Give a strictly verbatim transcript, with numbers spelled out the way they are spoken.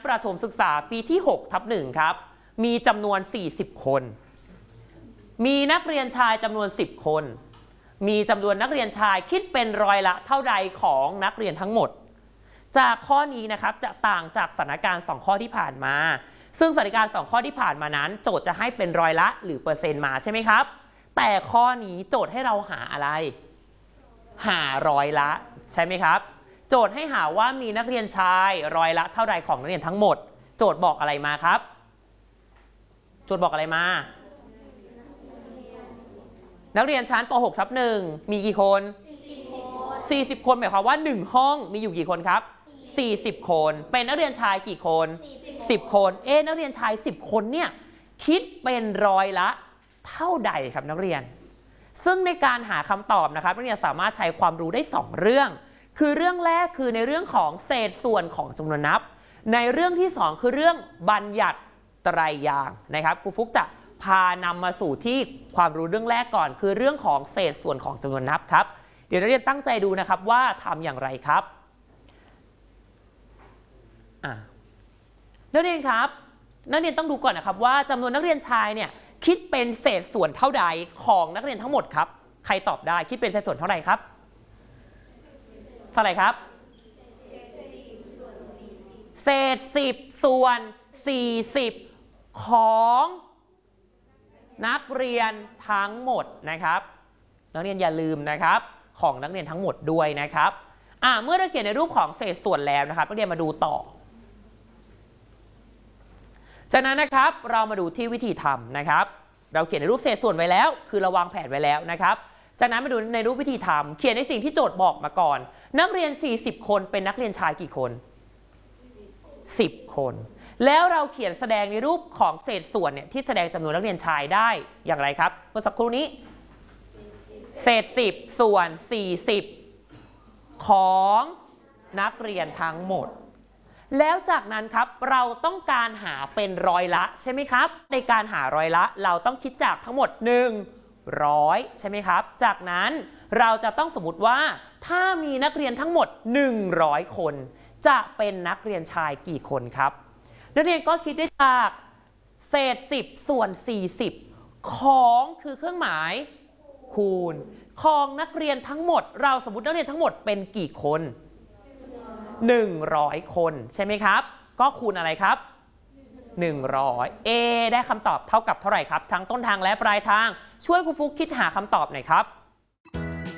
ประถมศึกษาปีที่หกทับหนึ่งครับมีจำนวนสี่สิบคนมีนักเรียนชายจำนวนสิบคนมีจำนวนนักเรียนชายคิดเป็นร้อยละเท่าใดของนักเรียนทั้งหมดจากข้อนี้นะครับจะต่างจากสถานการณ์สองข้อที่ผ่านมาซึ่งสถานการณ์สองข้อที่ผ่านมานั้นโจทย์จะให้เป็นร้อยละหรือเปอร์เซ็นต์มาใช่ไหมครับแต่ข้อนี้โจทย์ให้เราหาอะไรหาร้อยละใช่ไหมครับโจทย์ให้หาว่ามีนักเรียนชายร้อยละเท่าใดของนักเรียนทั้งหมดโจทย์บอกอะไรมาครับโจทย์บอกอะไรมานักเรียนชั้นป หก ทับหนึ่งมีกี่คนสี่สิบคนหมายความว่าหนึ่งห้องมีอยู่กี่คนครับสี่สิบคนเป็นนักเรียนชายกี่คนสิบคนเอ๊ะนักเรียนชายสิบคนเนี่ยคิดเป็นร้อยละเท่าใดครับนักเรียนซึ่งในการหาคำตอบนะครับนักเรียนสามารถใช้ความรู้ได้สองเรื่องคือเรื่องแรกคือในเรื่องของเศษส่วนของจำนวนนับในเรื่องที่สองคือเรื่องบัญญัติไตรยางค์นะครับครูฟุกจะพานำมาสู่ที่ความรู้เรื่องแรกก่อนคือเรื่องของเศษส่วนของจำนวนนับครับเดี๋ยวนักเรียนตั้งใจดูนะครับว่าทำอย่างไรครับนักเรียนครับนักเรียนต้องดูก่อนนะครับว่าจำนวนนักเรียนชายเนี่ยคิดเป็นเศษส่วนเท่าใดของนักเรียนทั้งหมดครับใครตอบได้คิดเป็นเศษส่วนเท่าไหร่ครับเท่าไหร่ครับเศษสิบส่วนสี่สิบของนักเรียนทั้งหมดนะครับนักเรียนอย่าลืมนะครับของนักเรียนทั้งหมดด้วยนะครับอ่าเมื่อเราเขียนในรูปของเศษส่วนแล้วนะครับนักเรียนมาดูต่อจากนั้นนะครับเรามาดูที่วิธีทำนะครับเราเขียนในรูปเศษส่วนไว้แล้วคือเราวางแผนไว้แล้วนะครับจากนั้นมาดูในรูปวิธีทำเขียนในสิ่งที่โจทย์บอกมาก่อนนักเรียนสี่สิบคนเป็นนักเรียนชายกี่คนสิบคนแล้วเราเขียนแสดงในรูปของเศษส่วนเนี่ยที่แสดงจำนวนนักเรียนชายได้อย่างไรครับเมื่อสักครู่นี้เศษสิบส่วนสี่สิบของนักเรียนทั้งหมดแล้วจากนั้นครับเราต้องการหาเป็นร้อยละใช่ไหมครับในการหาร้อยละเราต้องคิดจากทั้งหมดหนึ่งร้อยใช่ไหมครับจากนั้นเราจะต้องสมมติว่าถ้ามีนักเรียนทั้งหมดหนึ่งร้อยคนจะเป็นนักเรียนชายกี่คนครับนักเรียนก็คิดได้จากเศษสิบส่วนสี่สิบของคือเครื่องหมายคูณของนักเรียนทั้งหมดเราสมมตินักเรียนทั้งหมดเป็นกี่คนหนึ่งร้อยคนใช่ไหมครับก็คูณอะไรครับหนึ่งร้อย A ได้คำตอบเท่ากับเท่าไหร่ครับทั้งต้นทางและปลายทางช่วยครูฟุกคิดหาคำตอบหน่อยครับ